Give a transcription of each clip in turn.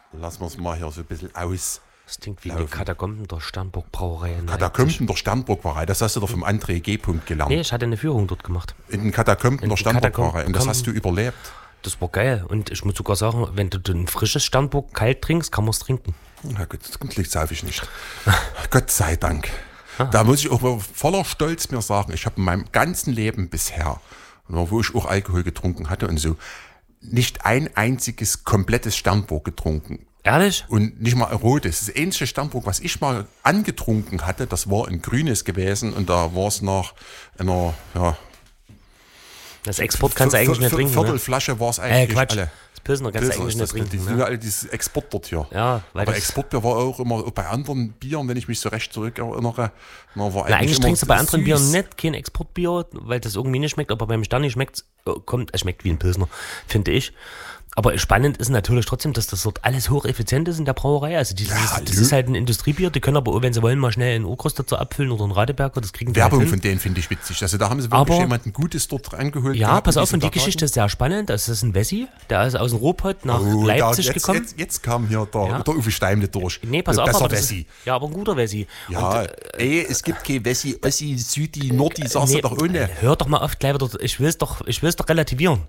lassen wir es mal hier so ein bisschen aus. Das klingt wie die Katakomben der Sternburg Brauerei. Katakomben der Sternburg Brauerei, das hast du doch vom André G. gelernt. Nee, ich hatte eine Führung dort gemacht. In den Katakomben der Sternburg Brauerei. Und das hast du überlebt. Das war geil. Und ich muss sogar sagen, wenn du ein frisches Sternburg kalt trinkst, kann man es trinken. Na gut, das sauf ich nicht. Gott sei Dank. Da muss ich auch voller Stolz mir sagen, ich habe in meinem ganzen Leben bisher, wo ich auch Alkohol getrunken hatte und so, nicht ein einziges komplettes Sternburg getrunken. Ehrlich? Und nicht mal ein rotes. Das einzige Sternburg, was ich mal angetrunken hatte, das war ein grünes gewesen und da war es nach einer, ja. Das Export kannst du eigentlich nicht trinken. Viertelflasche war es eigentlich Quatsch. alle. Das Pilsner kannst du eigentlich nicht trinken. Die sind ja alle dieses Export dort hier. Ja, weil aber Exportbier war auch immer bei anderen Bieren, wenn ich mich so recht zurückerinnere. Eigentlich trinkst du bei anderen Bieren nicht kein Exportbier, weil das irgendwie nicht schmeckt, aber beim Sterni schmeckt es schmeckt wie ein Pilsner, finde ich. Aber spannend ist natürlich trotzdem, dass das dort alles hocheffizient ist in der Brauerei. Also das ist halt ein Industriebier. Die können aber auch, wenn sie wollen, mal schnell einen Urkost dazu abfüllen oder einen Radeberger. Das kriegen die Werbung halt von denen finde ich witzig. Also da haben sie wirklich jemanden Gutes dort angeholt. Ja, pass auf, und die Geschichte ist sehr spannend. Das ist ein Wessi, der ist aus dem Ruhrpott nach Leipzig gekommen. Jetzt kam hier der Uwe Steimle durch. Nee, pass auf, aber Wessi. Ja, aber ein guter Wessi. Ja, es gibt kein Wessi, Ossi, Südi, Nordi, sagst du doch ohne. Hör doch mal auf, gleich wieder, ich will es doch relativieren.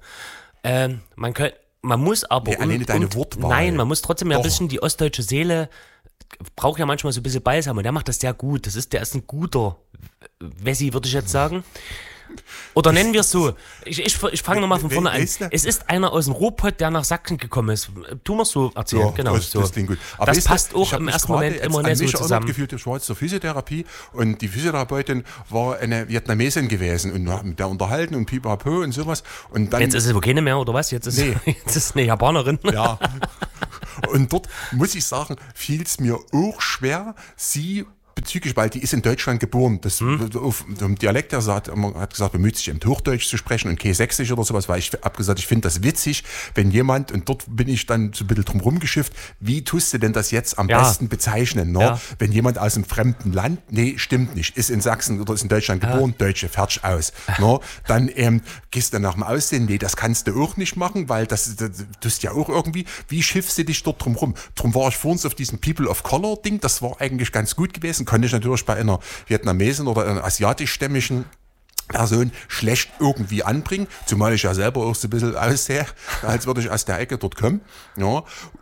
Man muss aber... Nein, man muss trotzdem ja ein bisschen die ostdeutsche Seele, braucht ja manchmal so ein bisschen Balsam und der macht das sehr gut. Der ist ein guter Wessi, würde ich jetzt sagen. Oder nennen wir es so. Ich fange nochmal von vorne an. Es ist einer aus dem Ruhrpott, der nach Sachsen gekommen ist. Tu mal so erzählen. Ja, genau. Das klingt gut. Aber das passt auch im ersten Moment immer nicht so zusammen. Gefühlt, ich war jetzt zur Physiotherapie und die Physiotherapeutin war eine Vietnamesin gewesen und wir haben mit der unterhalten und pipapo und sowas. Und dann, jetzt ist es wohl keine mehr, oder was? Jetzt ist eine Japanerin. Ja. Und dort, muss ich sagen, fiel es mir auch schwer, sie bezüglich, weil die ist in Deutschland geboren. Das auf dem Dialekt, man hat gesagt, bemüht sich eben Hochdeutsch zu sprechen und kein Sächsisch oder sowas, weil ich habe gesagt, ich finde das witzig, wenn jemand, und dort bin ich dann so ein bisschen drum rumgeschifft, wie tust du denn das jetzt am besten bezeichnen? Ne? Ja. Wenn jemand aus einem fremden Land, nee, stimmt nicht, ist in Sachsen oder ist in Deutschland geboren, Deutsche, fertig aus. Ne? Dann gehst du nach dem Aussehen, nee, das kannst du auch nicht machen, weil das tust ja auch irgendwie, wie schiffst du dich dort drum rum? Drum war ich vorhin auf diesem People of Color Ding, das war eigentlich ganz gut gewesen, konnte ich natürlich bei einer Vietnamesin oder einer asiatischstämmigen Person schlecht irgendwie anbringen, zumal ich ja selber auch so ein bisschen aussehe, als würde ich aus der Ecke dort kommen. Ja,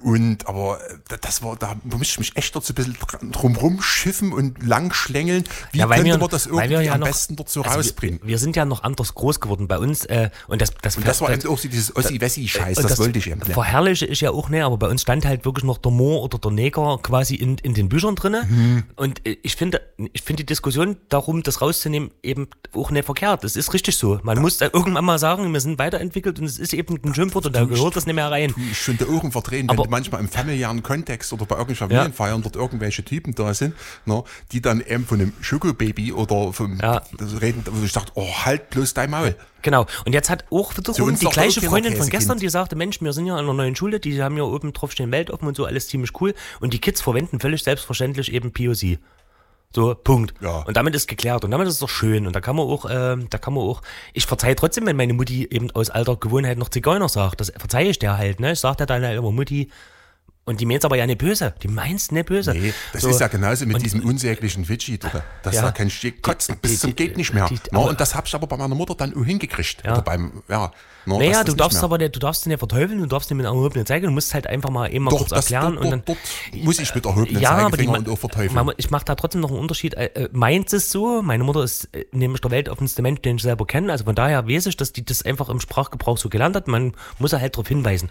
aber da musste ich mich echt dort so ein bisschen drumrum schiffen und lang schlängeln. Wie könnte man das irgendwie am besten dort so rausbringen? Wir sind ja noch anders groß geworden bei uns. Und das war eben auch so dieses Ossi-Wessi-Scheiß, das wollte ich eben nicht. Verherrliche ich ja auch nicht, aber bei uns stand halt wirklich noch der Moor oder der Neger quasi in den Büchern drin. Und ich finde die Diskussion darum, das rauszunehmen, eben auch nicht verkehrt. Das ist richtig so. Man muss irgendwann mal sagen, wir sind weiterentwickelt und es ist eben ein Schimpfwort und da gehört das nicht mehr rein. Ich schon die Ohren verdrehen, wenn manchmal im familiären Kontext oder bei irgendwelchen Familienfeiern dort irgendwelche Typen da sind, ne, die dann eben von einem Schokobaby oder vom reden, wo ich dachte, oh, halt bloß dein Maul. Genau. Und jetzt hat auch wiederum die gleiche Freundin von gestern, die sagte, Mensch, wir sind ja an einer neuen Schule, die haben ja oben drauf stehen Weltoffen und so, alles ziemlich cool. Und die Kids verwenden völlig selbstverständlich eben POC. So, Punkt. Ja. Und damit ist geklärt. Und damit ist es doch schön. Und da kann man auch, ich verzeihe trotzdem, wenn meine Mutti eben aus alter Gewohnheit noch Zigeuner sagt. Das verzeihe ich der halt, ne? Ich sag der dann halt immer Mutti. Und die meint's aber ja nicht böse. Die meint's nicht böse. Nee, das ist ja genauso mit diesem unsäglichen Fidschi. Da kannst du kotzen bis zum geht nicht mehr. Und das hab ich aber bei meiner Mutter dann auch hingekriegt. Ja. Oder naja, du darfst nicht verteufeln, du darfst nicht mit erhobenen Zeigen, du musst halt einfach mal kurz erklären. Dort muss ich mit erhobenen Zeigefinger und auch verteufeln. Ich mache da trotzdem noch einen Unterschied. Meins ist so, meine Mutter ist nämlich der weltoffenste Mensch, den ich selber kenne. Also von daher weiß ich, dass die das einfach im Sprachgebrauch so gelernt hat. Man muss ja halt darauf hinweisen.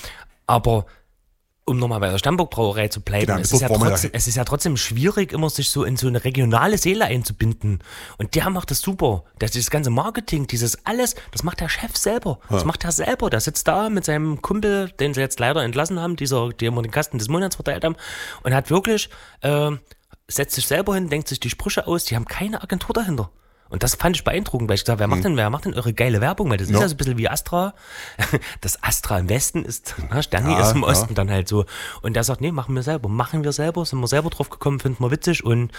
Aber um nochmal bei der Sternburg Brauerei zu bleiben, es ist ja trotzdem schwierig, immer sich so in so eine regionale Seele einzubinden. Und der macht das super. Das ganze Marketing, dieses alles, das macht der Chef selber. Das macht er selber. Der sitzt da mit seinem Kumpel, den sie jetzt leider entlassen haben, die immer den Kasten des Monats verteilt haben, und hat wirklich, setzt sich selber hin, denkt sich die Sprüche aus, die haben keine Agentur dahinter. Und das fand ich beeindruckend, weil ich gesagt, wer macht denn eure geile Werbung? Weil das ist ja so ein bisschen wie Astra. Das Astra im Westen ist, Sterni ist im Osten dann halt so. Und der sagt, nee, machen wir selber, sind wir selber drauf gekommen, finden wir witzig. Und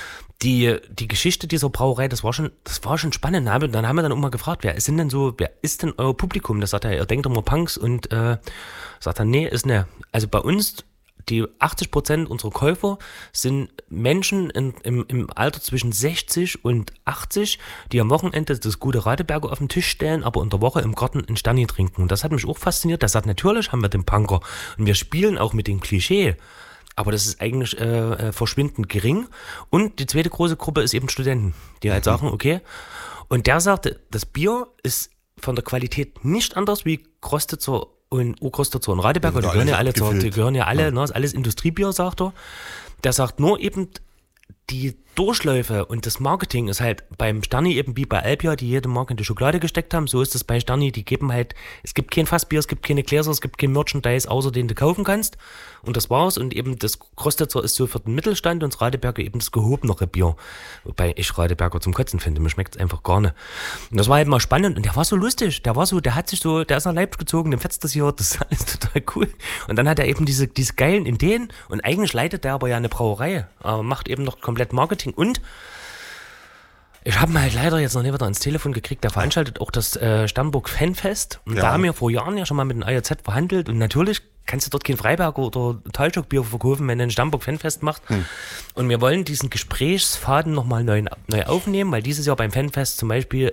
die Geschichte dieser Brauerei, das war schon spannend. Dann haben wir dann auch mal gefragt, wer ist denn euer Publikum? Das sagt er, ihr denkt immer Punks und sagt dann, nee, ist ne. Also bei uns die 80% unserer Käufer sind Menschen im Alter zwischen 60 und 80, die am Wochenende das gute Radeberger auf den Tisch stellen, aber in der Woche im Garten einen Sterni trinken. Und das hat mich auch fasziniert. Der sagt, natürlich haben wir den Punker und wir spielen auch mit dem Klischee. Aber das ist eigentlich verschwindend gering. Und die zweite große Gruppe ist eben Studenten, die halt sagen, okay. Und der sagte, das Bier ist von der Qualität nicht anders wie Krostitzer und Urkrostitzer und Radeberger. Die gehören ja alle, ne, ist alles Industriebier, sagt er. Der sagt nur eben, die Durchläufe und das Marketing ist halt beim Sterni eben wie bei Albia, die jede Marke in die Schokolade gesteckt haben. So ist es bei Sterni, die geben halt, es gibt kein Fassbier, es gibt keine Gläser, es gibt kein Merchandise, außer den du kaufen kannst. Und das war's. Und eben das Krostitzer ist so für den Mittelstand und das Radeberger eben das gehobenere Bier. Wobei ich Radeberger zum Kotzen finde, mir schmeckt es einfach gar nicht. Und das war halt mal spannend und der war so lustig, der ist nach Leipzig gezogen, dem fetzt das hier, das ist alles total cool. Und dann hat er eben diese geilen Ideen und eigentlich leitet der aber ja eine Brauerei, aber macht eben noch komplett Marketing und ich habe ihn halt leider jetzt noch nicht wieder ans Telefon gekriegt, der veranstaltet auch das Sternburg Fanfest und da haben wir vor Jahren ja schon mal mit dem IOZ verhandelt und natürlich kannst du dort kein Freiberger oder Talstockbier verkaufen, wenn du ein Sternburg Fanfest machst. Und wir wollen diesen Gesprächsfaden nochmal neu aufnehmen, weil dieses Jahr beim Fanfest zum Beispiel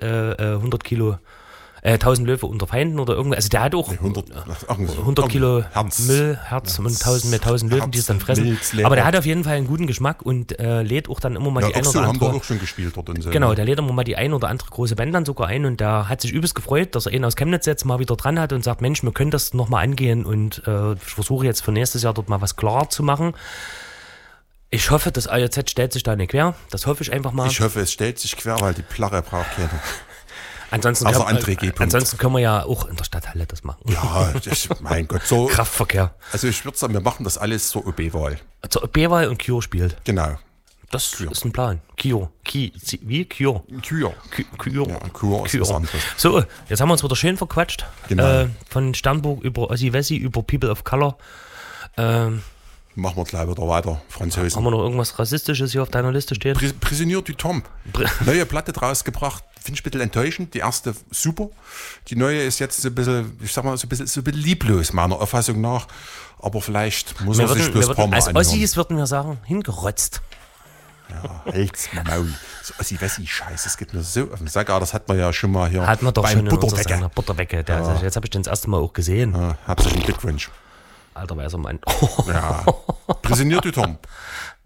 1000 Löwe unter Feinden oder irgendwas. Also der hat auch 100 Kilo Herz und 1000 Löwen, die es dann fressen. Aber der hat auf jeden Fall einen guten Geschmack und lädt auch dann immer mal die ein oder andere. Haben wir auch schon gespielt dort und so. Genau, der lädt immer mal die ein oder andere große Band dann sogar ein und der hat sich übelst gefreut, dass er ihn aus Chemnitz jetzt mal wieder dran hat und sagt, Mensch, wir können das nochmal angehen und ich versuche jetzt für nächstes Jahr dort mal was klar zu machen. Ich hoffe, das IOZ stellt sich da nicht quer. Das hoffe ich einfach mal. Ich hoffe, es stellt sich quer, weil die Plärre braucht keiner. Ansonsten können wir ja auch in der Stadthalle das machen. Ja, mein Gott, so. Kraftverkehr. Also ich würde sagen, wir machen das alles zur OB-Wahl. Zur OB-Wahl und Kio spielt. Genau. Das ist ein Plan. Kio. Wie? Kio. Kio. Ja, Kio ist was anderes. So, jetzt haben wir uns wieder schön verquatscht. Genau. Von Sternburg über Ossi Wessi, über People of Color. Machen wir gleich wieder weiter, Französen. Haben wir noch irgendwas Rassistisches hier auf deiner Liste stehen? Prisonnier du Tom. Neue Platte draus gebracht. Finde ich ein bisschen enttäuschend. Die erste super. Die neue ist jetzt so ein bisschen, ich sag mal, so ein bisschen lieblos, meiner Auffassung nach. Aber vielleicht muss er sich bloß ein paar Mal als anhören. Ossis würden wir sagen, hingerotzt. Ja, halt's Maul. So Ossi-Wessi-Scheiß, das geht mir so auf den Sack. Das hat man ja schon mal hier hat man doch schon Butterwecke. Butterwecke. Ja. Jetzt habe ich den das erste Mal auch gesehen. Ja, herzlichen Glückwunsch. Alter weißer Mann. Ja. Prisonnier du Tom.